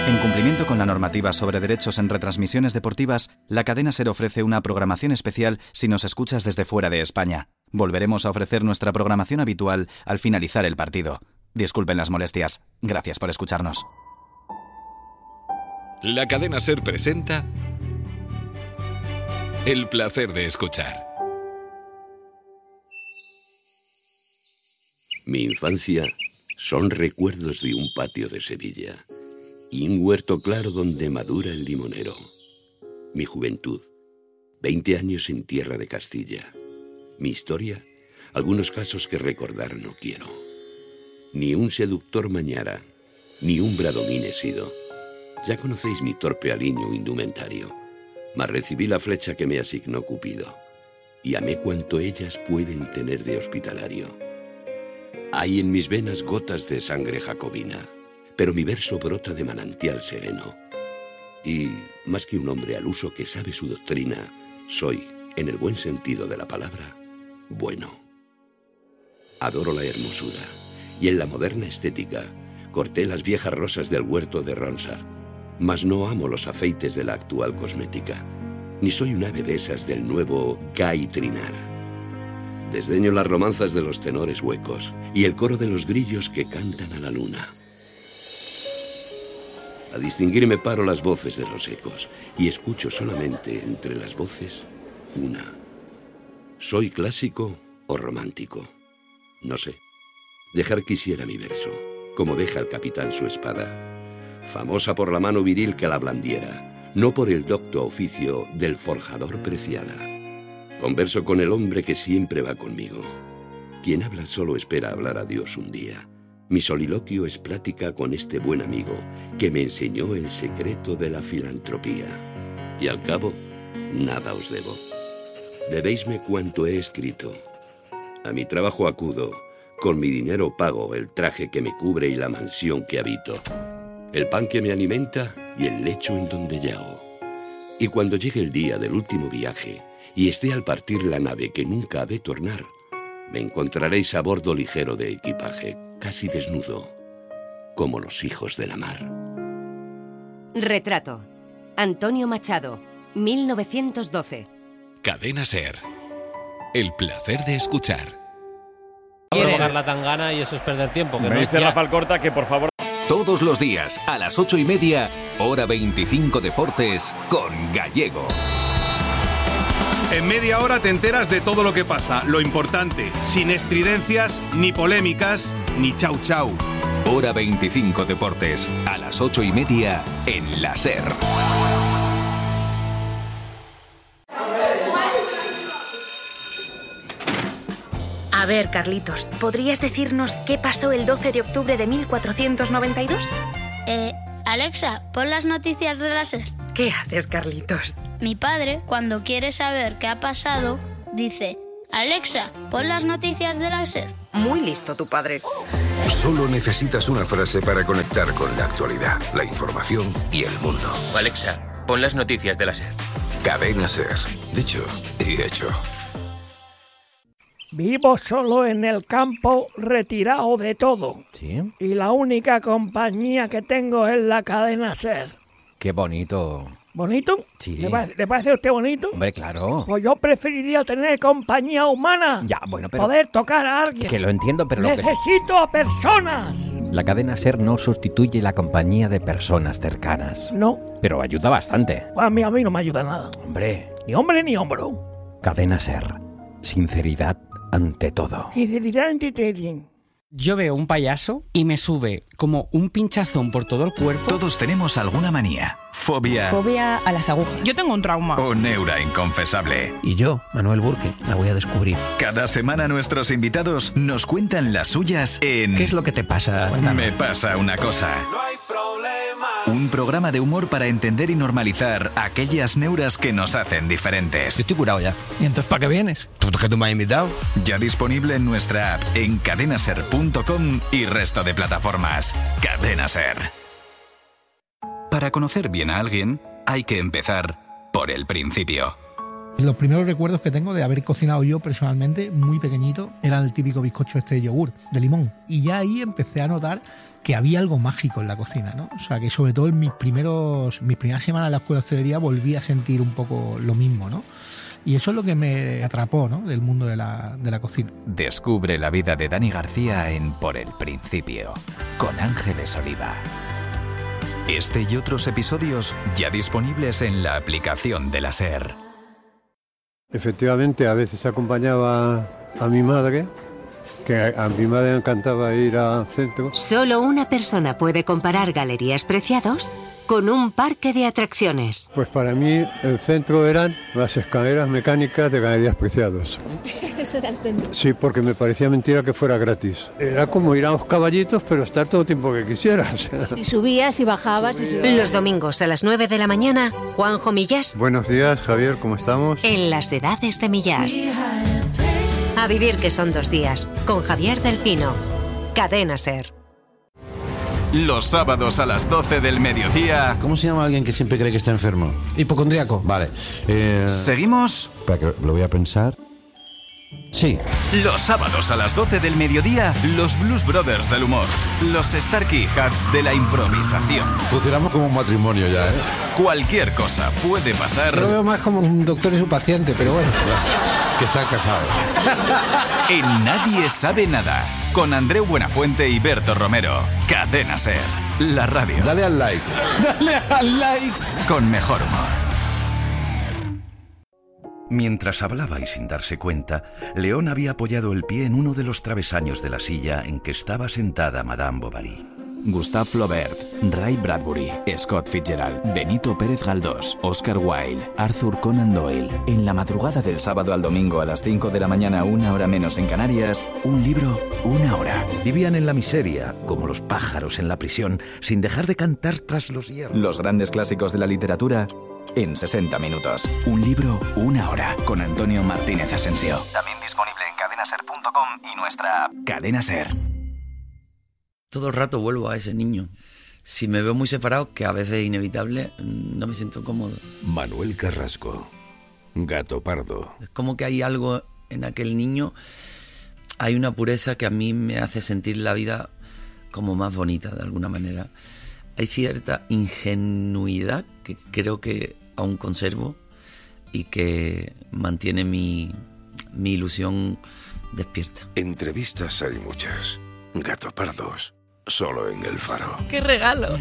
En cumplimiento con la normativa sobre derechos en retransmisiones deportivas, la cadena SER ofrece una programación especial si nos escuchas desde fuera de España. Volveremos a ofrecer nuestra programación habitual al finalizar el partido. Disculpen las molestias. Gracias por escucharnos. La cadena SER presenta El placer de escuchar. Mi infancia son recuerdos de un patio de Sevilla y un huerto claro donde madura el limonero. Mi juventud, 20 años en tierra de Castilla. Mi historia, algunos casos que recordar no quiero. Ni un seductor mañara, ni un bradomín he sido. Ya conocéis mi torpe aliño indumentario, mas recibí la flecha que me asignó Cupido, y amé cuanto ellas pueden tener de hospitalario. Hay en mis venas gotas de sangre jacobina, pero mi verso brota de manantial sereno. Y, más que un hombre al uso que sabe su doctrina, soy, en el buen sentido de la palabra, bueno. Adoro la hermosura, y en la moderna estética corté las viejas rosas del huerto de Ronsard, mas no amo los afeites de la actual cosmética, ni soy un ave de esas del nuevo Guy Trinar. Desdeño las romanzas de los tenores huecos y el coro de los grillos que cantan a la luna. A distinguirme paro las voces de los ecos y escucho solamente entre las voces una. ¿Soy clásico o romántico? No sé. Dejar quisiera mi verso, como deja el capitán su espada, famosa por la mano viril que la blandiera, no por el docto oficio del forjador preciada. Converso con el hombre que siempre va conmigo. Quien habla solo espera hablar a Dios un día. Mi soliloquio es plática con este buen amigo que me enseñó el secreto de la filantropía. Y al cabo, nada os debo. Debéisme cuanto he escrito. A mi trabajo acudo, con mi dinero pago el traje que me cubre y la mansión que habito, el pan que me alimenta y el lecho en donde yago. Y cuando llegue el día del último viaje y esté al partir la nave que nunca ha de tornar, me encontraréis a bordo ligero de equipaje, casi desnudo, como los hijos de la mar. Retrato. Antonio Machado, 1912. Cadena SER. El placer de escuchar. A provocar la tangana y eso es perder tiempo. Que Me no dice ya. Rafael Corta que por favor. Todos los días, a las 8:30, hora 25 Deportes, con Gallego. En media hora te enteras de todo lo que pasa, lo importante, sin estridencias, ni polémicas, ni chau chau. Hora 25 Deportes, a las 8:30, en la SER. A ver, Carlitos, ¿podrías decirnos qué pasó el 12 de octubre de 1492? Alexa, pon las noticias de la SER. ¿Qué haces, Carlitos? Mi padre, cuando quiere saber qué ha pasado, dice: Alexa, pon las noticias de la SER. Muy listo tu padre. Solo necesitas una frase para conectar con la actualidad, la información y el mundo. Alexa, pon las noticias de la SER. Cadena SER. Dicho y hecho. Vivo solo en el campo, retirado de todo. ¿Sí? Y la única compañía que tengo es la cadena SER. Qué bonito. ¿Bonito? Sí. ¿Le parece a usted bonito? Hombre, claro. Pues yo preferiría tener compañía humana. Ya, bueno, pero... Poder tocar a alguien. Que lo entiendo, pero... ¡Necesito a personas! La cadena SER no sustituye la compañía de personas cercanas. No. Pero ayuda bastante. A mí no me ayuda nada. Hombre. Ni hombre ni hombro. Cadena SER. Sinceridad ante todo. Sinceridad ante todo. Yo veo un payaso y me sube como un pinchazón por todo el cuerpo. Todos tenemos alguna manía, fobia... Fobia a las agujas. Yo tengo un trauma. O neura inconfesable. Y yo, Manuel Burke, la voy a descubrir. Cada semana nuestros invitados nos cuentan las suyas en... ¿Qué es lo que te pasa? Me pasa una cosa. No hay problema. Un programa de humor para entender y normalizar aquellas neuras que nos hacen diferentes. Estoy curado ya. ¿Y entonces para qué vienes? ¿Porque tú me has invitado? Ya disponible en nuestra app, en cadenaser.com y resto de plataformas. Cadena SER. Para conocer bien a alguien, hay que empezar por el principio. Los primeros recuerdos que tengo de haber cocinado yo personalmente, muy pequeñito, eran el típico bizcocho de yogur, de limón. Y ya ahí empecé a notar que había algo mágico en la cocina, ¿no? O sea, que sobre todo en mis primeras semanas en la escuela de hostelería volví a sentir un poco lo mismo, ¿no? Y eso es lo que me atrapó, ¿no?, del mundo de la cocina. Descubre la vida de Dani García en Por el Principio, con Ángeles Oliva. Este y otros episodios ya disponibles en la aplicación de la SER. Efectivamente, a veces acompañaba a mi madre, que a mi madre le encantaba ir al centro. Solo una persona puede comparar Galerías Preciados con un parque de atracciones. Pues para mí el centro eran las escaleras mecánicas de Galerías Preciados. Eso era el centro. Sí, porque me parecía mentira que fuera gratis. Era como ir a los caballitos, pero estar todo el tiempo que quisieras. Y subías y bajabas y subías. Los domingos a las 9 de la mañana, Juanjo Millás. Buenos días, Javier, ¿cómo estamos? En las edades de Millás. A vivir que son 2 días, con Javier del Pino. Cadena SER. Los sábados a las 12 del mediodía. ¿Cómo se llama alguien que siempre cree que está enfermo? Hipocondríaco. Vale. ¿Seguimos? Espera, que lo voy a pensar. Sí. Los sábados a las 12 del mediodía, los Blues Brothers del humor. Los Starkey Hats de la improvisación. Funcionamos como un matrimonio ya, ¿eh? Cualquier cosa puede pasar. Lo veo más como un doctor y su paciente, pero bueno. Que están casados. En Nadie Sabe Nada, con Andreu Buenafuente y Berto Romero. Cadena SER, la radio. Dale al like. Dale al like. Con mejor humor. Mientras hablaba y sin darse cuenta, León había apoyado el pie en uno de los travesaños de la silla en que estaba sentada Madame Bovary. Gustave Flaubert, Ray Bradbury, Scott Fitzgerald, Benito Pérez Galdós, Oscar Wilde, Arthur Conan Doyle. En la madrugada del sábado al domingo a las 5 de la mañana, 1 hora menos en Canarias, un libro, 1 hora. Vivían en la miseria, como los pájaros en la prisión, sin dejar de cantar tras los hierros. Los grandes clásicos de la literatura en 60 minutos. Un libro, 1 hora, con Antonio Martínez Asensio. También disponible en cadenaser.com y nuestra app Cadena SER. Todo el rato vuelvo a ese niño. Si me veo muy separado, que a veces es inevitable, no me siento cómodo. Manuel Carrasco, Gato Pardo. Es como que hay algo en aquel niño, hay una pureza que a mí me hace sentir la vida como más bonita de alguna manera. Hay cierta ingenuidad que creo que aún conservo y que mantiene mi ilusión despierta. Entrevistas hay muchas. Gato Pardos, solo en El Faro. ¡Qué regalo!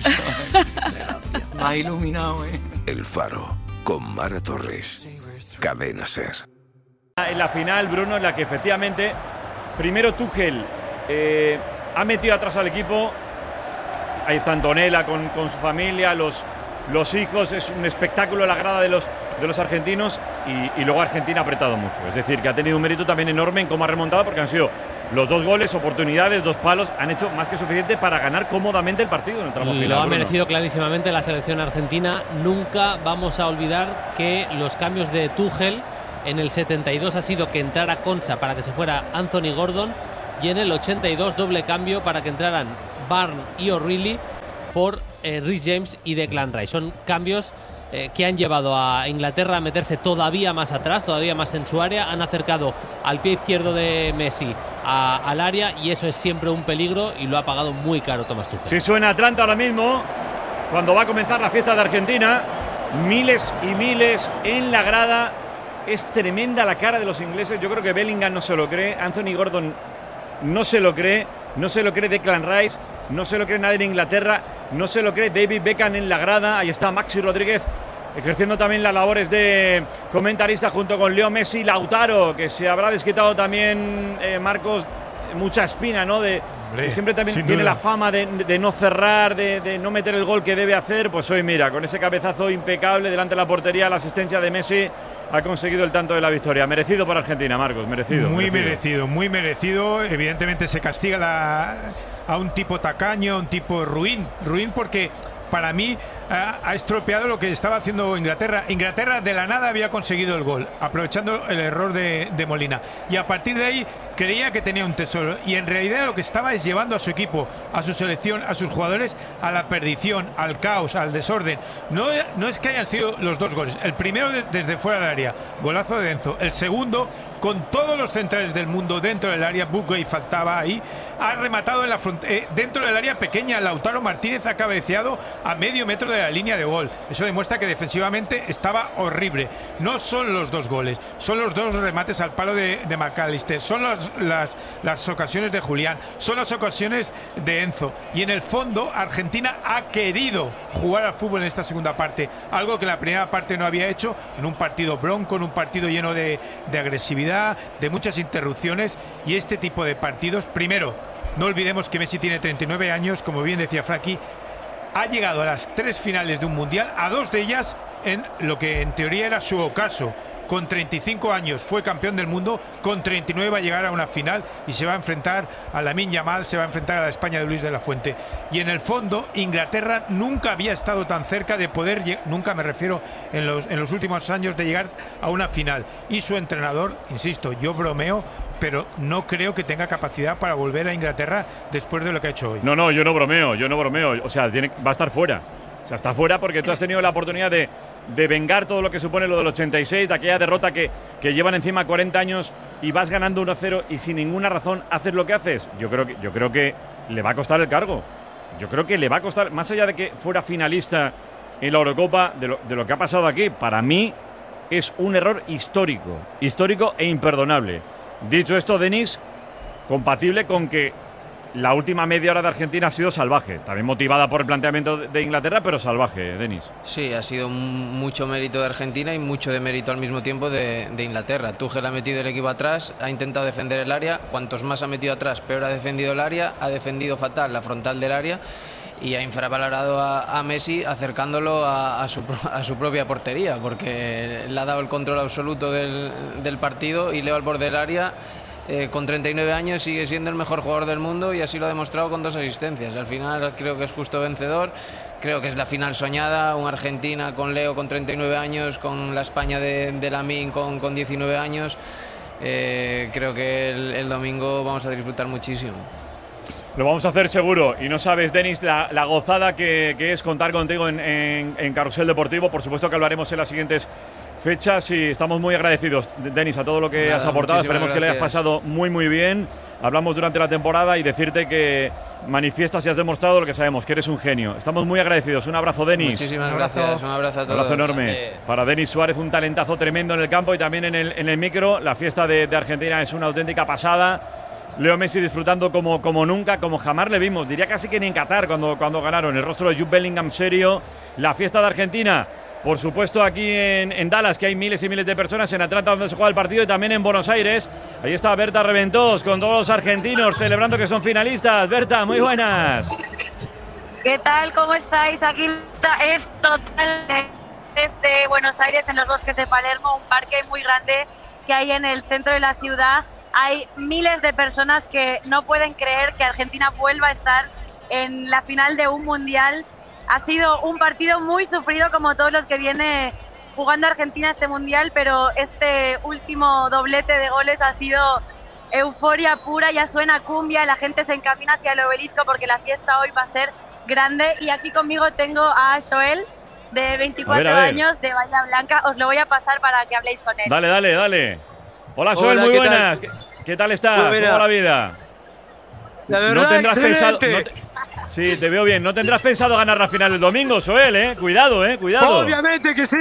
Me ha iluminado, ¿eh? El Faro, con Mara Torres. Cadena SER. En la final, Bruno, en la que efectivamente primero Tuchel ha metido atrás al equipo. Ahí está Antonella con su familia, los hijos. Es un espectáculo la grada de los argentinos y luego Argentina ha apretado mucho. Es decir, que ha tenido un mérito también enorme en cómo ha remontado, porque han sido los 2 goles, oportunidades, 2 palos, han hecho más que suficiente para ganar cómodamente el partido en el tramo final. Lo ha Bruno. merecido clarísimamente la selección argentina. Nunca vamos a olvidar que los cambios de Tuchel en el 72 ha sido que entrara Konsa para que se fuera Anthony Gordon, y en el 82 doble cambio para que entraran Barnes y O'Reilly por Rhys James y Declan Rice. Son cambios que han llevado a Inglaterra a meterse todavía más atrás, todavía más en su área. Han acercado al pie izquierdo de Messi al área, y eso es siempre un peligro, y lo ha pagado muy caro Thomas Tuchel. Sí, suena Atlanta ahora mismo, cuando va a comenzar la fiesta de Argentina. Miles y miles en la grada. Es tremenda la cara de los ingleses. Yo creo que Bellingham no se lo cree, Anthony Gordon no se lo cree, no se lo cree Declan Rice, no se lo cree nadie en Inglaterra, no se lo cree David Beckham en la grada. Ahí está Maxi Rodríguez ejerciendo también las labores de comentarista junto con Leo Messi. Lautaro, que se habrá desquitado también, Marcos, mucha espina, ¿no? Que siempre también tiene la fama de no cerrar, de no meter el gol que debe hacer. Pues hoy, mira, con ese cabezazo impecable delante de la portería, la asistencia de Messi, ha conseguido el tanto de la victoria. Merecido por Argentina, Marcos, merecido. Muy merecido. Evidentemente se castiga a un tipo tacaño, a un tipo ruin porque para mí ha estropeado lo que estaba haciendo Inglaterra. Inglaterra de la nada había conseguido el gol, aprovechando el error de Molina. Y a partir de ahí creía que tenía un tesoro. Y en realidad lo que estaba es llevando a su equipo, a su selección, a sus jugadores a la perdición, al caos, al desorden. No es que hayan sido los dos goles. El primero desde fuera del área, golazo de Enzo. El segundo, con todos los centrales del mundo dentro del área, Buquay faltaba ahí, ha rematado en la dentro del área pequeña. Lautaro Martínez ha cabeceado a medio metro de la línea de gol. Eso demuestra que defensivamente estaba horrible. No son los dos goles, son los dos remates al palo de McAllister, son las ocasiones de Julián, son las ocasiones de Enzo. Y en el fondo Argentina ha querido jugar al fútbol en esta segunda parte, algo que en la primera parte no había hecho, en un partido bronco, en un partido lleno de agresividad, de muchas interrupciones. Y este tipo de partidos, primero, no olvidemos que Messi tiene 39 años, como bien decía Frankie, ha llegado a las 3 finales de un mundial, a 2 de ellas en lo que en teoría era su ocaso. Con 35 años fue campeón del mundo, con 39 va a llegar a una final y se va a enfrentar a Lamine Yamal, se va a enfrentar a la España de Luis de la Fuente. Y en el fondo, Inglaterra nunca había estado tan cerca de poder, nunca me refiero en los últimos años, de llegar a una final. Y su entrenador, insisto, yo bromeo, pero no creo que tenga capacidad para volver a Inglaterra después de lo que ha hecho hoy. No, yo no bromeo. O sea, va a estar fuera. O sea, está fuera porque tú has tenido la oportunidad de vengar todo lo que supone lo del 86, de aquella derrota que llevan encima 40 años y vas ganando 1-0 y sin ninguna razón haces lo que haces. Yo creo que le va a costar el cargo. Yo creo que le va a costar, más allá de que fuera finalista en la Eurocopa, de lo que ha pasado aquí, para mí es un error histórico e imperdonable. Dicho esto, Denis, compatible con que la última media hora de Argentina ha sido salvaje, también motivada por el planteamiento de Inglaterra, pero salvaje, Denis. Sí, ha sido mucho mérito de Argentina y mucho de mérito al mismo tiempo de Inglaterra. Tuchel ha metido el equipo atrás, ha intentado defender el área, cuantos más ha metido atrás, peor ha defendido el área, ha defendido fatal la frontal del área y ha infravalorado a Messi acercándolo a su propia portería, porque le ha dado el control absoluto del partido y Leo al borde del área. Con 39 años sigue siendo el mejor jugador del mundo y así lo ha demostrado con 2 asistencias. Al final creo que es justo vencedor, creo que es la final soñada, una Argentina con Leo con 39 años, con la España de Lamine con 19 años. Creo que el domingo vamos a disfrutar muchísimo. Lo vamos a hacer seguro. Y no sabes, Denis, la gozada que es contar contigo en Carrusel Deportivo. Por supuesto que hablaremos en las siguientes fechas y estamos muy agradecidos, Denis, a todo lo que has aportado. Esperemos que le hayas pasado muy bien. Hablamos durante la temporada y decirte que manifiestas y has demostrado lo que sabemos, que eres un genio. Estamos muy agradecidos. Un abrazo, Denis. Muchísimas gracias. Un abrazo a todos. Un abrazo enorme para Denis Suárez, un talentazo tremendo en el campo y también en el micro. La fiesta de Argentina es una auténtica pasada. Leo Messi disfrutando como nunca, como jamás le vimos. Diría casi que ni en Qatar cuando ganaron. El rostro de Jude Bellingham serio. La fiesta de Argentina. Por supuesto aquí en Dallas, que hay miles y miles de personas, en Atlanta donde se juega el partido y también en Buenos Aires. Ahí está Berta Reventós con todos los argentinos celebrando que son finalistas. Berta, muy buenas. ¿Qué tal? ¿Cómo estáis? Aquí es total desde Buenos Aires, en los bosques de Palermo, un parque muy grande que hay en el centro de la ciudad. Hay miles de personas que no pueden creer que Argentina vuelva a estar en la final de un mundial. Ha sido un partido muy sufrido como todos los que viene jugando Argentina este mundial, pero este último doblete de goles ha sido euforia pura. Ya suena cumbia, la gente se encamina hacia el obelisco porque la fiesta hoy va a ser grande. Y aquí conmigo tengo a Joel, de 24 años, de Bahía Blanca. Os lo voy a pasar para que habléis con él. Dale. Hola, Joel, muy buenas. ¿Qué tal estás? ¿Cómo va la vida? La verdad, no tendrás excelente. pensado. Sí, te veo bien. No tendrás pensado ganar la final el domingo, Joel, Cuidado, cuidado. Obviamente que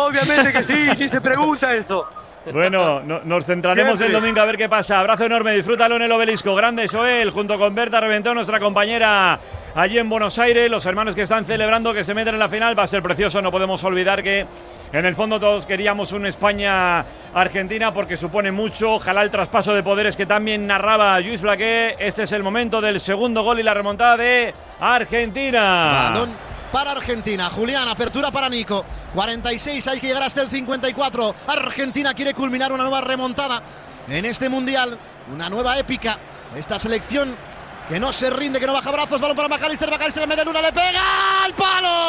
sí, ni se pregunta esto. Bueno, nos centraremos el domingo a ver qué pasa. Abrazo enorme, disfrútalo en el obelisco. Grande, Joel, junto con Berta Reventós, nuestra compañera allí en Buenos Aires. Los hermanos que están celebrando que se meten en la final. Va a ser precioso, no podemos olvidar que en el fondo todos queríamos una España-Argentina porque supone mucho. Ojalá el traspaso de poderes que también narraba Lluís Flaqué. Este es el momento del segundo gol y la remontada de Argentina. Balón para Argentina. Julián, apertura para Nico. 46, hay que llegar hasta el 54. Argentina quiere culminar una nueva remontada en este mundial. Una nueva épica. Esta selección que no se rinde, que no baja brazos. Balón para McAllister. McAllister en medio de luna, le pega al palo.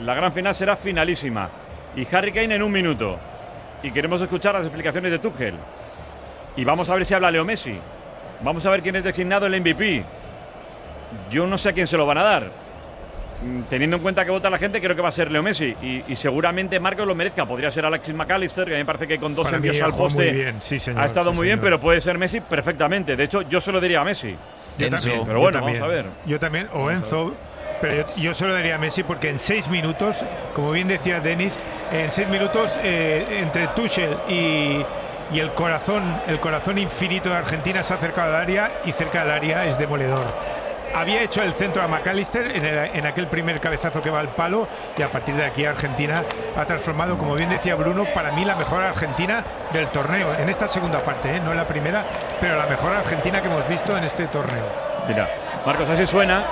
La gran final será finalísima. Y Harry Kane en 1 minuto. Y queremos escuchar las explicaciones de Tuchel. Y vamos a ver si habla Leo Messi. Vamos a ver quién es designado el MVP. Yo no sé a quién se lo van a dar. Teniendo en cuenta que vota la gente, creo que va a ser Leo Messi. Y seguramente Marcos lo merezca. Podría ser Alexis McAllister, que a mí me parece que con 2 envíos al poste ha estado muy bien, pero puede ser Messi perfectamente. De hecho, yo se lo diría a Messi. Yo también, pero bueno, vamos a ver. Yo también, o Enzo. Pero yo se lo daría a Messi porque en 6 minutos, como bien decía Denis, en 6 minutos entre Tuchel y el corazón infinito de Argentina se ha acercado al área y cerca del área es demoledor. Había hecho el centro a McAllister en aquel primer cabezazo que va al palo y a partir de aquí Argentina ha transformado, como bien decía Bruno, para mí la mejor Argentina del torneo, en esta segunda parte, no en la primera, pero la mejor Argentina que hemos visto en este torneo. Mira, Marcos, así suena.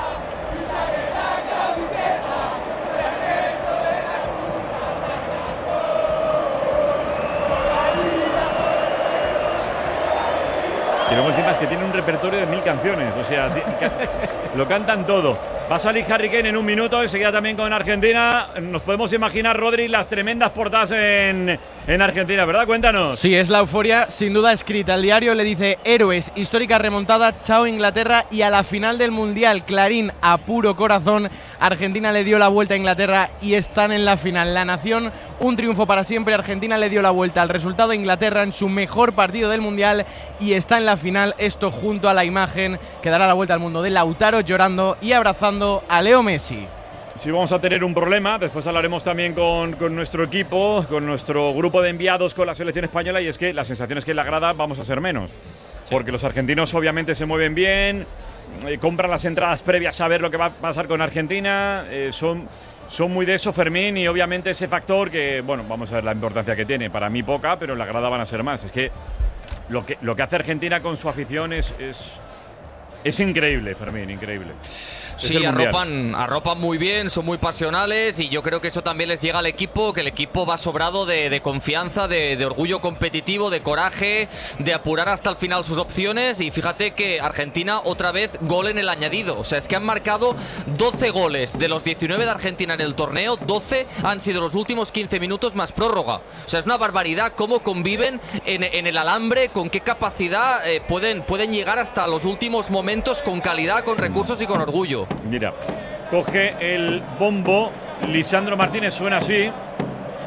Y luego encima es que tiene un repertorio de 1000 canciones, o sea, lo cantan todo. Va a salir Harry Kane en 1 minuto y seguida también con Argentina. Nos podemos imaginar, Rodri, las tremendas portadas en Argentina, ¿verdad? Cuéntanos. Sí, es la euforia sin duda escrita. El diario le dice: héroes, histórica remontada, chao Inglaterra, y a la final del Mundial, Clarín a puro corazón, Argentina le dio la vuelta a Inglaterra y están en la final. La nación, un triunfo para siempre. Argentina le dio la vuelta al resultado a Inglaterra en su mejor partido del Mundial y está en la final. Esto junto a la imagen que dará la vuelta al mundo de Lautaro llorando y abrazando a Leo Messi. Sí, vamos a tener un problema. Después hablaremos también con nuestro equipo, con nuestro grupo de enviados con la selección española, y es que la sensación es que en la grada vamos a ser menos. Porque los argentinos obviamente se mueven bien, compran las entradas previas a ver lo que va a pasar con Argentina, son muy de eso, Fermín, y obviamente ese factor que, bueno, vamos a ver la importancia que tiene. Para mí poca, pero en la grada van a ser más. Es que lo que hace Argentina con su afición es increíble, Fermín, increíble. Sí, arropan muy bien, son muy pasionales y yo creo que eso también les llega al equipo, que el equipo va sobrado de confianza, de orgullo competitivo, de coraje, de apurar hasta el final sus opciones. Y fíjate que Argentina otra vez gol en el añadido, o sea, es que han marcado 12 goles de los 19 de Argentina en el torneo, 12 han sido los últimos 15 minutos más prórroga. O sea, es una barbaridad cómo conviven en el alambre, con qué capacidad pueden llegar hasta los últimos momentos con calidad, con recursos y con orgullo. Mira, coge el bombo Lisandro Martínez, suena así.